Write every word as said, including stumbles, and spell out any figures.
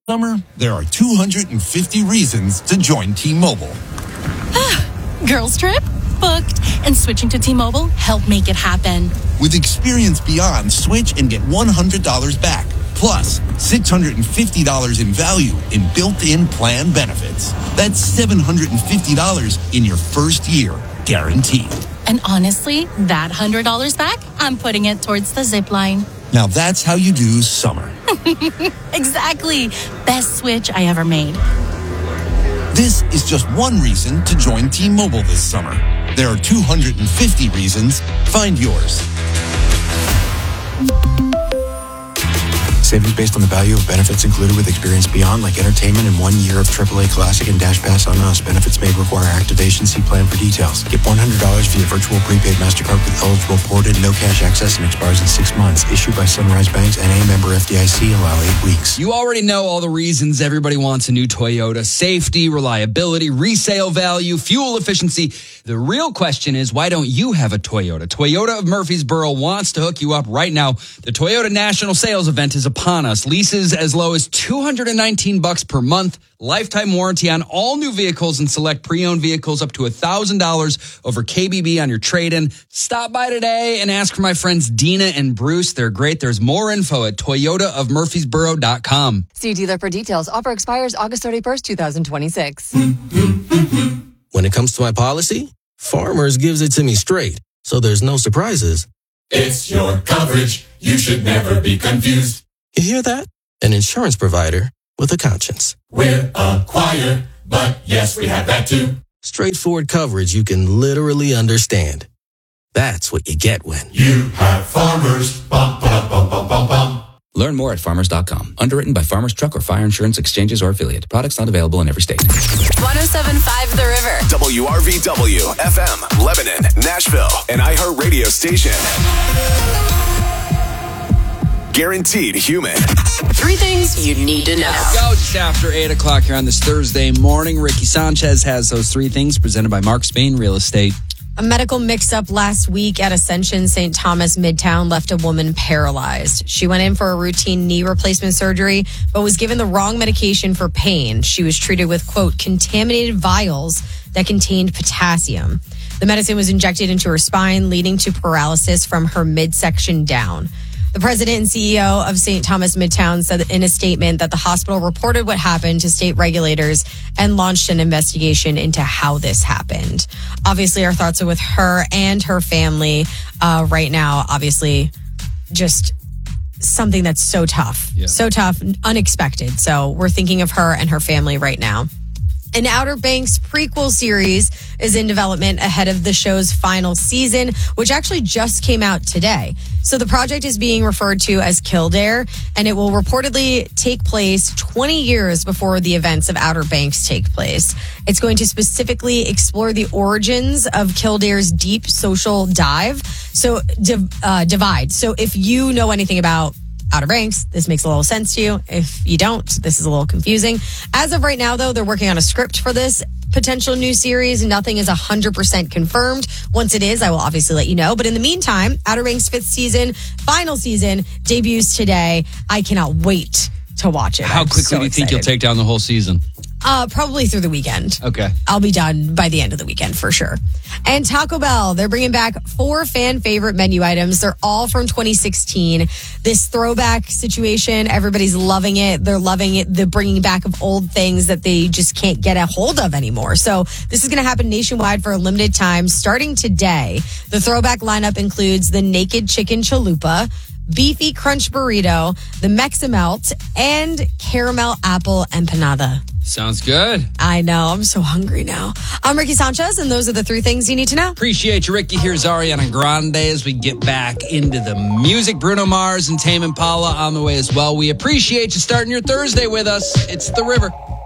Summer, there are two hundred fifty reasons to join T-Mobile. Girls trip? Booked. And switching to T-Mobile helped make it happen. With Experience Beyond, switch and get one hundred dollars back. Plus, six hundred fifty dollars in value in built-in plan benefits. That's seven hundred fifty dollars in your first year, guaranteed. And honestly, that one hundred dollars back, I'm putting it towards the zip line. Now that's how you do summer. Exactly. Best switch I ever made. This is just one reason to join T-Mobile this summer. There are two hundred fifty reasons. Find yours. Savings based on the value of benefits included with Experience Beyond, like entertainment and one year of triple A Classic and Dash Pass on us. Benefits may require activation. See plan for details. Get one hundred dollars via virtual prepaid MasterCard with eligible ported, no cash access, and expires in six months. Issued by Sunrise Banks, N A member F D I C. Allow eight weeks. You already know all the reasons everybody wants a new Toyota. Safety, reliability, resale value, fuel efficiency. The real question is, why don't you have a Toyota? Toyota of Murfreesboro wants to hook you up right now. The Toyota National Sales Event is upon us. Leases as low as two hundred nineteen bucks per month. Lifetime warranty on all new vehicles and select pre-owned vehicles up to one thousand dollars over K B B on your trade-in. Stop by today and ask for my friends Dina and Bruce. They're great. There's more info at toyota of murfreesboro dot com. See dealer for details. Offer expires August thirty-first, twenty twenty-six. When it comes to my policy, Farmers gives it to me straight, so there's no surprises. It's your coverage. You should never be confused. You hear that? An insurance provider with a conscience. We're a choir, but yes, we have that too. Straightforward coverage you can literally understand. That's what you get when you have Farmers. Bum, bum, bum, bum, bum, bum. Learn more at farmers dot com. Underwritten by Farmers Truck or Fire Insurance Exchanges or Affiliate. Products not available in every state. one oh seven point five The River. W R V W, F M, Lebanon, Nashville, and iHeartRadio station. Guaranteed human. Three things you need to know. Let's go just after eight o'clock here on this Thursday morning. Ricky Sanchez has those three things presented by Mark Spain Real Estate. A medical mix-up last week at Ascension Saint Thomas Midtown left a woman paralyzed. She went in for a routine knee replacement surgery, but was given the wrong medication for pain. She was treated with, quote, contaminated vials that contained potassium. The medicine was injected into her spine, leading to paralysis from her midsection down. The president and C E O of Saint Thomas Midtown said in a statement that the hospital reported what happened to state regulators and launched an investigation into how this happened. Obviously, our thoughts are with her and her family uh, right now. Obviously, just something that's so tough, yeah. so tough, unexpected. So we're thinking of her and her family right now. An Outer Banks prequel series is in development ahead of the show's final season, which actually just came out today. So the project is being referred to as Kildare, and it will reportedly take place twenty years before the events of Outer Banks take place. It's going to specifically explore the origins of Kildare's deep social dive, so div, uh, divide. So if you know anything about Outer Banks, this makes a little sense to you. If you don't, this is a little confusing. As of right now, though, they're working on a script for this potential new series. Nothing is one hundred percent confirmed. Once it is, I will obviously let you know. But in the meantime, Outer Banks' fifth season, final season, debuts today. I cannot wait to watch it. How I'm quickly so do you think excited. you'll take down the whole season? Uh, probably through the weekend. Okay. I'll be done by the end of the weekend for sure. And Taco Bell, they're bringing back four fan favorite menu items. They're all from twenty sixteen. This throwback situation, everybody's loving it. They're loving it. The bringing back of old things that they just can't get a hold of anymore. So this is going to happen nationwide for a limited time starting today. The throwback lineup includes the Naked Chicken Chalupa, Beefy Crunch Burrito, the Mexamelt, and Caramel Apple Empanada. Sounds good. I know. I'm so hungry now. I'm Ricky Sanchez, and those are the three things you need to know. Appreciate you, Ricky. Here's Ariana Grande as we get back into the music. Bruno Mars and Tame Impala on the way as well. We appreciate you starting your Thursday with us. It's The River.